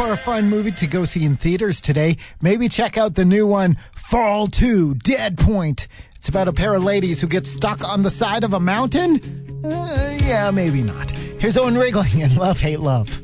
for a fun movie to go see in theaters today, maybe check out the new one, Fall 2, Dead Point. It's about a pair of ladies who get stuck on the side of a mountain? Yeah, maybe not. Here's Owen Wrigley in Love, Hate, Love.